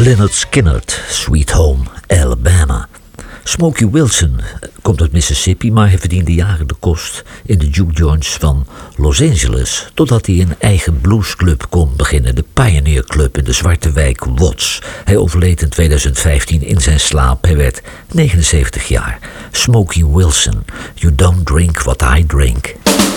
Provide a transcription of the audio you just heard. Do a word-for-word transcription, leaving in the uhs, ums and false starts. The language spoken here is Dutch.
Lynyrd Skynyrd, Sweet Home Alabama. Smokey Wilson komt uit Mississippi, maar hij verdiende jaren de kost in de jukejoints van Los Angeles, totdat hij een eigen bluesclub kon beginnen, de Pioneer Club in de zwarte wijk Watts. Hij overleed in tweeduizend vijftien in zijn slaap. Hij werd negenenzeventig jaar. Smokey Wilson, You Don't Drink What I Drink.